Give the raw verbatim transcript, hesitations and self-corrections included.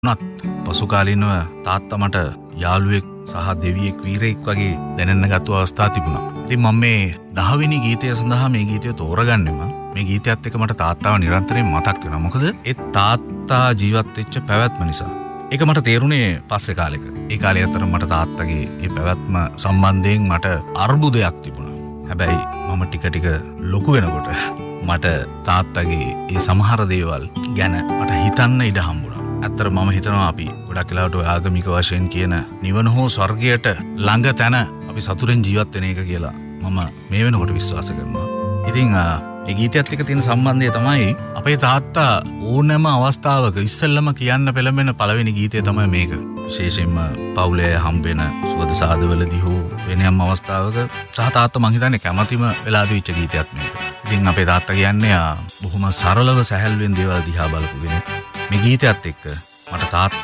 උනත් පසු කාලීනව තාත්තා මට යාළුවෙක් සහ දෙවියෙක් වීරයෙක් වගේ දැනෙන්න ගත්තු අවස්ථා තිබුණා. ඉතින් මම මේ දහ වෙනි ගීතය සඳහා මේ ගීතය තෝරගන්නෙම මේ ගීතයත් එක්ක මට තාත්තාව නිරන්තරයෙන් මතක් වෙනවා. මොකද ඒ තාත්තා ජීවත් වෙච්ච පැවැත්ම නිසා. ඒක මට තේරුණේ පස්සේ කාලෙක. ඒ කාලේ අතර මට තාත්තගේ මේ පැවැත්ම සම්බන්ධයෙන් මට අර්බුදයක් තිබුණා. හැබැයි මම ටික ටික ලොකු වෙනකොට මට තාත්තගේ මේ සමහර දේවල් ගැන මට හිතන්න ඉඩ හම්බුණා. ඇත්තට මම හිතනවා අපි ගොඩක් වෙලාවට ඔය ආගමික වශයෙන් කියන නිවන හෝ ස්වර්ගයට ළඟ තැන අපි සතුටෙන් ජීවත් වෙන එක කියලා මම මේ වෙනකොට විශ්වාස කරනවා. ඉතින් ඒ ගීතයත් එක්ක තියෙන සම්බන්ධය තමයි අපේ තාත්තා ඕනෑම අවස්ථාවක ඉස්සෙල්ලම කියන්න පෙළඹෙන පළවෙනි ගීතය තමයි මේක. විශේෂයෙන්ම පවුලේ හම්බෙන සුවද සාදවලදී හෝ වෙන යම් අවස්ථාවක සහ තාත්තා මං හිතන්නේ කැමැතිම වෙලා දීච්ච ගීතයක් මේක. ඉතින් අපේ තාත්තා කියන්නේ බොහොම සරලව සැහැල්ලුවෙන් දේවල් දිහා බලපු කෙනෙක්. මේ ගීතයත් එක්ක මට තාත්තා